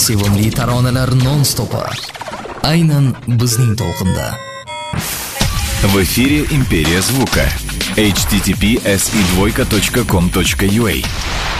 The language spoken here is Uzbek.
sevimli taronalar non-stopi. Aynan bizning to'lqinda. В эфире «Империя звука». https://com.ua